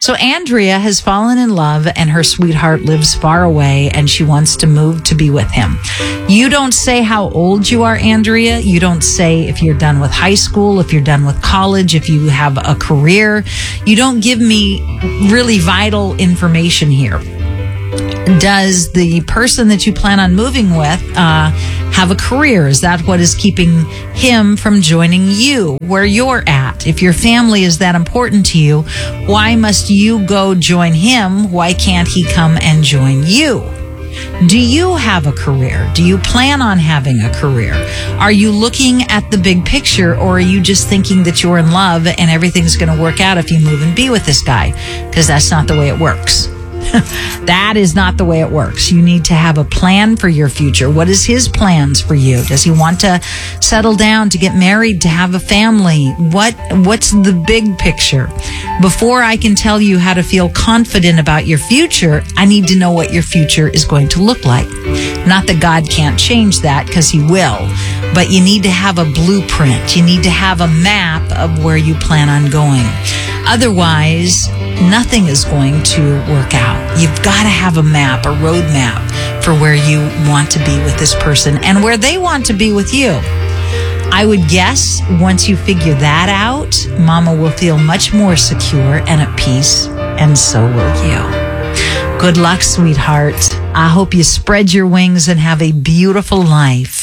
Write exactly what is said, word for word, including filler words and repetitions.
So Andrea has fallen in love and her sweetheart lives far away and she wants to move to be with him. You don't say how old you are, Andrea. You don't say if you're done with high school, if you're done with college, if you have a career. You don't give me really vital information here. Does the person that you plan on moving with uh, have a career? Is that what is keeping him from joining you where you're at? If your family is that important to you, why must you go join him? Why can't he come and join you? Do you have a career? Do you plan on having a career? Are you looking at the big picture, or are you just thinking that you're in love and everything's going to work out if you move and be with this guy? Because that's not the way it works. That is not the way it works. You need to have a plan for your future. What is his plans for you? Does he want to settle down, to get married, to have a family? What What's the big picture? Before I can tell you how to feel confident about your future, I need to know what your future is going to look like. Not that God can't change that, because he will, but you need to have a blueprint. You need to have a map of where you plan on going. Otherwise, nothing is going to work out. You've got to have a map, a road map for where you want to be with this person and where they want to be with you. I would guess once you figure that out, Mama will feel much more secure and at peace, and so will you. Good luck, sweetheart. I hope you spread your wings and have a beautiful life.